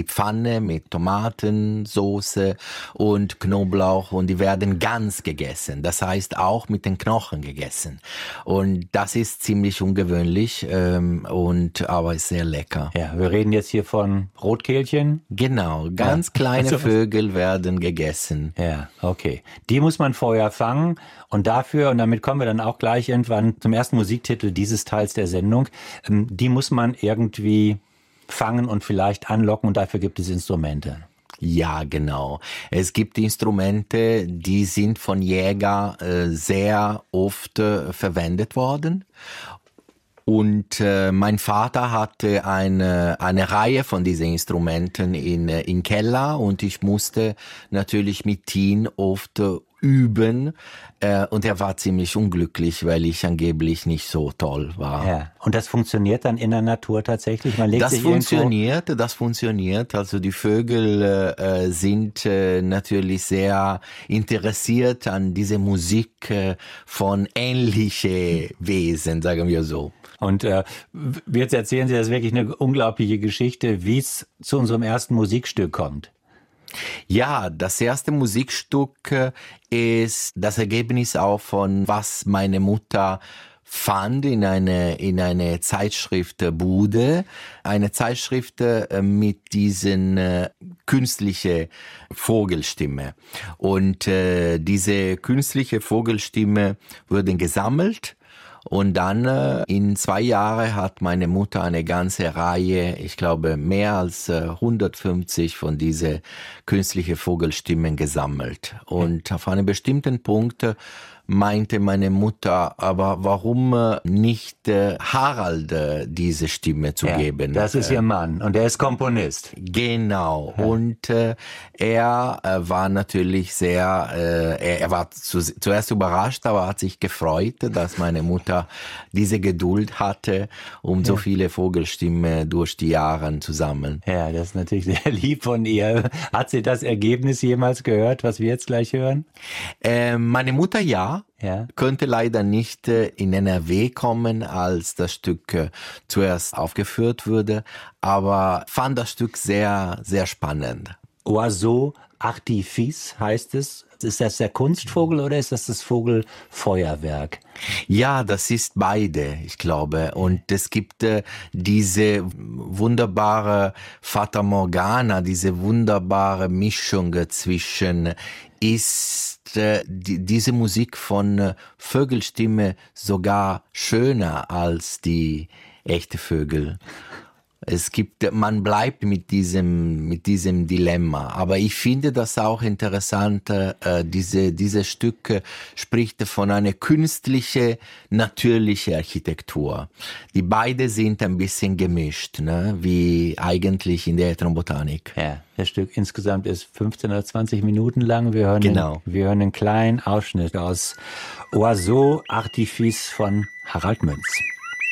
die Pfanne mit Tomaten, Soße und Knoblauch und die werden ganz gegessen. Das heißt auch mit den Knochen gegessen. Und das ist ziemlich ungewöhnlich, aber ist sehr lecker. Ja, wir reden jetzt hier von Rotkehlchen. Genau, ganz kleine Vögel werden gegessen. Ja, okay. Die muss man vorher fangen und damit kommen wir dann auch gleich irgendwann zum ersten Musiktitel dieses Teils der Sendung. Die muss man irgendwie fangen und vielleicht anlocken und dafür gibt es Instrumente. Ja, genau. Es gibt Instrumente, die sind von Jägern sehr oft verwendet worden. Und mein Vater hatte eine Reihe von diesen Instrumenten in Keller und ich musste natürlich mit ihm oft üben und er war ziemlich unglücklich, weil ich angeblich nicht so toll war. Ja. Und das funktioniert dann in der Natur tatsächlich? Das funktioniert. Also die Vögel sind natürlich sehr interessiert an diese Musik von ähnlichen Wesen, sagen wir so. Und jetzt erzählen Sie, das ist wirklich eine unglaubliche Geschichte, wie es zu unserem ersten Musikstück kommt. Ja, das erste Musikstück ist das Ergebnis auch von was meine Mutter fand in eine Zeitschriftbude, eine Zeitschrift mit diesen künstliche Vogelstimme. Und diese künstliche Vogelstimme wurden gesammelt. Und dann in 2 Jahren hat meine Mutter eine ganze Reihe, ich glaube mehr als 150 von diese künstliche Vogelstimmen gesammelt. Und auf einem bestimmten Punkt meinte meine Mutter, aber warum nicht Harald diese Stimme zu geben? Das ist ihr Mann und er ist Komponist. Genau. Ja. Und er war natürlich er war zuerst überrascht, aber hat sich gefreut, dass meine Mutter diese Geduld hatte, um so viele Vogelstimmen durch die Jahre zu sammeln. Ja, das ist natürlich sehr lieb von ihr. Hat sie das Ergebnis jemals gehört, was wir jetzt gleich hören? Meine Mutter ja. Könnte leider nicht in NRW kommen, als das Stück zuerst aufgeführt wurde, aber fand das Stück sehr, sehr spannend. Oiseau Artifice heißt es. Ist das der Kunstvogel oder ist das Vogelfeuerwerk? Ja, das ist beide, ich glaube. Und es gibt diese wunderbare Fata Morgana, diese wunderbare Mischung zwischen diese Musik von Vögelstimme sogar schöner als die echte Vögel. Man bleibt mit diesem Dilemma. Aber ich finde das auch interessant, dieses Stück spricht von einer künstlichen, natürlichen Architektur. Die beide sind ein bisschen gemischt, ne? Wie eigentlich in der Ethnobotanik. Ja, das Stück insgesamt ist 15 oder 20 Minuten lang. Wir hören einen kleinen Ausschnitt aus Oiseau Artifice von Harald Münz.